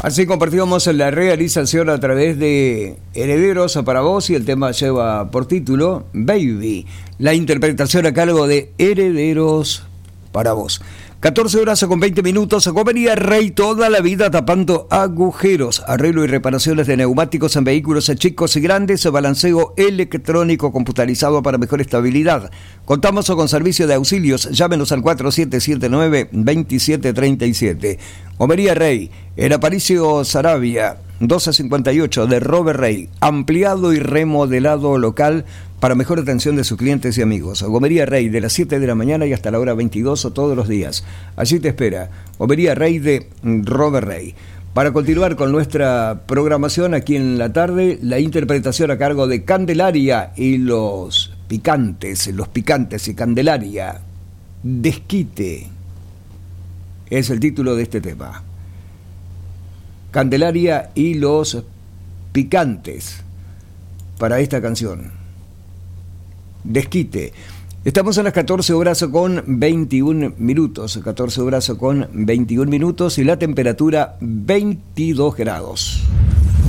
Así compartíamos la realización a través de Herederos para vos y el tema lleva por título Baby. La interpretación a cargo de Herederos para vos. 14 horas con 20 minutos. Gomería Rey, toda la vida tapando agujeros. Arreglo y reparaciones de neumáticos en vehículos chicos y grandes. Balanceo electrónico computarizado para mejor estabilidad. Contamos con servicio de auxilios. Llámenos al 4779-2737. Gomería Rey, en Aparicio Saravia, 1258 de Robert Rey. Ampliado y remodelado local para mejor atención de sus clientes y amigos. Gomería Rey, de las 7 de la mañana y hasta la hora 22 todos los días. Allí te espera. Gomería Rey de Robert Rey. Para continuar con nuestra programación aquí en la tarde, la interpretación a cargo de Candelaria y los picantes y Candelaria. Desquite es el título de este tema. Candelaria y los picantes para esta canción. Desquite. Estamos a las 14 horas con 21 minutos. 14 horas con 21 minutos y la temperatura 22 grados.